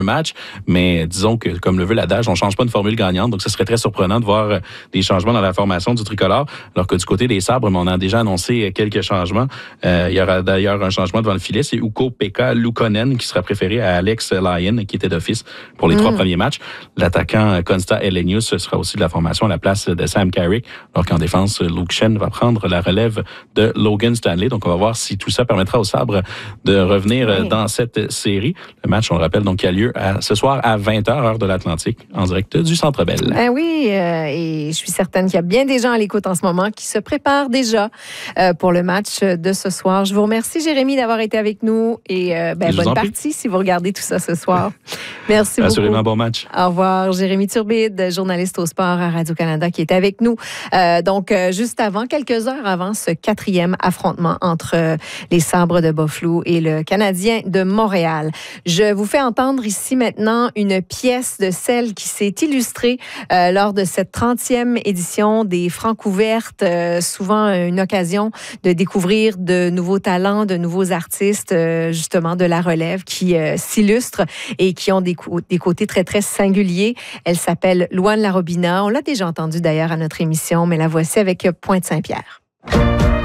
match, mais disons que, comme le veut l'adage, on ne change pas une formule gagnante, donc ce serait très surprenant de voir des changements dans la formation du tricolore, alors que du côté des Sabres, on a déjà annoncé quelques changements. Il y aura d'ailleurs un changement devant le filet, c'est Ukko-Pekka Luukkonen qui sera préféré à Alex Lyon, qui était d'office pour les 3 premiers matchs. L'attaquant Konsta Helenius sera aussi de la formation à la place de Sam Carrick, alors qu'en défense, Luke Schenn va prendre la relève de Logan Stanley. Donc, on va voir si tout ça permettra aux Sabres de revenir dans cette série. Le match, on le rappelle, donc, qui a lieu ce soir à 20h, heure de l'Atlantique, en direct du Centre Bell. Ben oui, et je suis certaine qu'il y a bien des gens à l'écoute en ce moment qui se préparent déjà pour le match de ce soir. Je vous remercie, Jérémy, d'avoir été avec nous et bonne partie si vous regardez tout ça ce soir. Merci beaucoup. Assurément, bon match. Au revoir. Jérémy Turbide, journaliste au sport à Radio-Canada, qui est avec nous. Juste avant, quelques heures avant ce 4e affrontement entre les Sabres de Buffalo et le Canadien de Montréal. Je vous fais entendre ici maintenant une pièce de celle qui s'est illustrée lors de cette 30e édition des Francs ouvertes. Souvent une occasion de découvrir de nouveaux talents, de nouveaux artistes, justement de la relève qui s'illustrent et qui ont des côtés très, très singuliers. Elle s'appelle Louane Larobina. On l'a déjà entendue d'ailleurs à notre émission, mais la voici avec Pointe-Saint-Pierre.